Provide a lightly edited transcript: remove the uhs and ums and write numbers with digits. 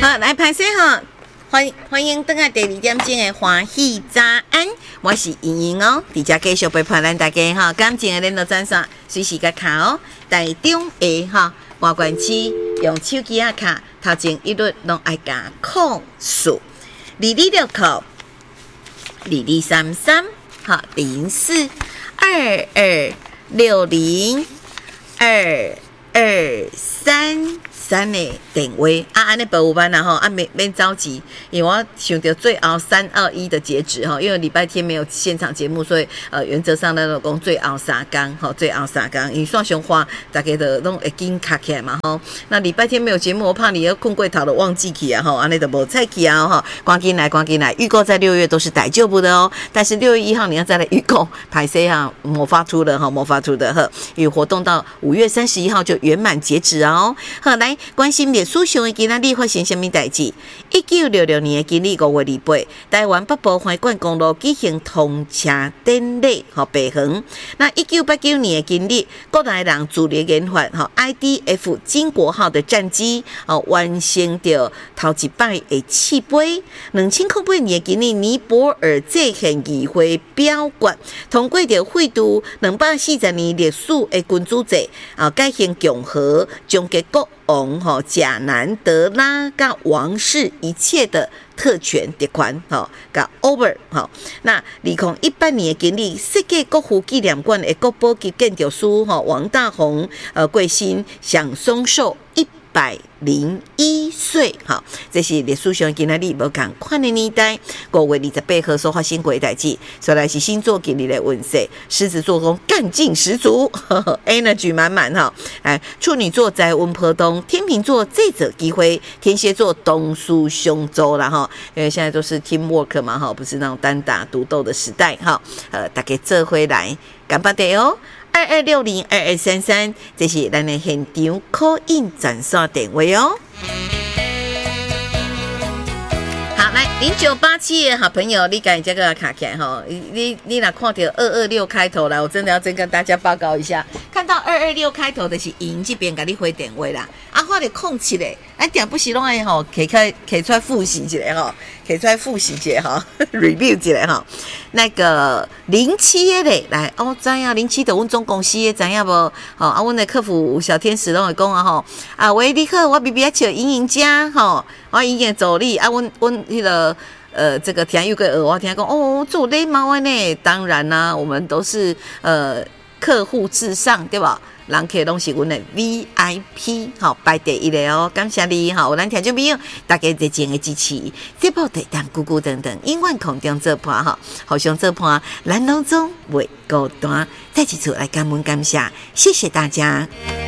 好，来拍摄哈，欢迎登来第2点钟的欢喜早安，我是莹莹哦，伫遮继续陪伴咱大家哈，感情的联络专线随时甲卡哦，台中的哈外关区用手机啊卡，头前一律拢爱加控诉226扣2233好0422602233的电话安尼保有班啦吼免着急，因为我想到最后321的截止哈，因为礼拜天没有现场节目，所以原则上咱就讲最后3天吼，最后3天，因为算上花大家都拢会紧卡起来嘛吼。那礼拜天没有节目，我怕你要困过头了忘记去啊吼，安尼就无菜去啊吼。赶紧来，预购在6月都是逮就不的哦，但是6月1号你要再来预购，拍摄哈魔法出的哈，因为活动到5月31号就圆满截止哦。好，来关心历史上的今仔日发生什么代志？1966年的今日5月28日，台湾北部环管公路举行通车典礼和白横。那1989年的今日，国内人主力研发IDF 金国号的战机完成了头一摆的起飞。2008年的今日，尼泊尔制宪议会表决通过了废除240年历史的君主制改宪共和，终结国王贾南德拉甲王室一切的特权特权甲 over 那2018年的今日，世界国父纪念馆的国宝级建筑师王大闳过身，享松寿101岁，这是历史上今仔日无同款的年代5月28号所发生过的代志。所以是星座今日的运势，狮子座中干劲十足，energy 满满哈。处女座在温波东，天秤座这者机会，天蝎座东输凶州啦哈。因为现在都是 teamwork 嘛哈，不是那种单打独斗的时代哈。大家做回来，干巴得哦。22602233，这是咱的现场 call in 专线电话哦。好，来0987的好朋友，你赶紧这个卡起来哈！你若看到226开头啦，我真的要跟大家报告一下，看到226开头的是莹这边给你回电话啦，我得空起来，点不是拢爱吼，可出来复习一下哈，review 一下哈。那个07的嘞，来知影07的阮总公司的知影无？阮的客服小天使拢会讲喂，你好，我 BB 笑莹莹家我莹莹助理阮迄个这个听有个我听讲做礼貌的呢，当然啦，我们都是客户至上，对吧？人客拢是阮的 VIP， 排第一的哦，感谢你有咱听众朋友大家热情的支持，节目地当咕咕等等，永远空中做伴互相做伴，咱拢总袂孤单。再一次来感恩感谢，谢谢大家。